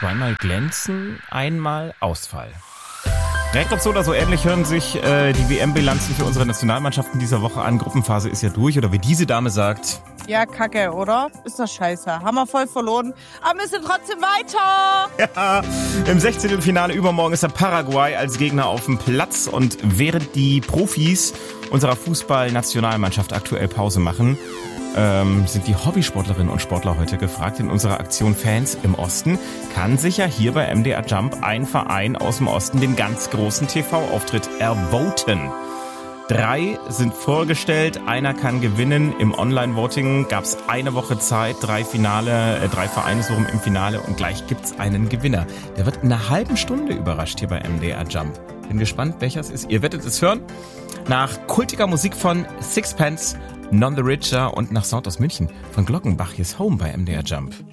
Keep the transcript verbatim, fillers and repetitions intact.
Zweimal glänzen, einmal Ausfall. Direkt ob so oder so ähnlich hören sich äh, die W M-Bilanzen für unsere Nationalmannschaften dieser Woche an. Gruppenphase ist ja durch, oder wie diese Dame sagt... Ja, kacke, oder? Ist doch scheiße. Haben wir voll verloren. Aber wir sind trotzdem weiter. Ja, im Sechzehntelfinale übermorgen ist der Paraguay als Gegner auf dem Platz. Und während die Profis unserer Fußball-Nationalmannschaft aktuell Pause machen, ähm, sind die Hobbysportlerinnen und Sportler heute gefragt. In unserer Aktion Fans im Osten kann sich ja hier bei M D R Jump ein Verein aus dem Osten den ganz großen T V-Auftritt ervoten. Drei sind vorgestellt, einer kann gewinnen. Im Online-Voting gab es eine Woche Zeit, drei Finale, äh, drei Vereine so rum im Finale und gleich gibt's einen Gewinner. Der wird in einer halben Stunde überrascht hier bei M D R Jump. Bin gespannt, welcher es ist. Ihr werdet es hören. Nach kultiger Musik von Sixpence, None the Richer und nach Sound aus München von Glockenbach. Hier ist Home bei M D R Jump.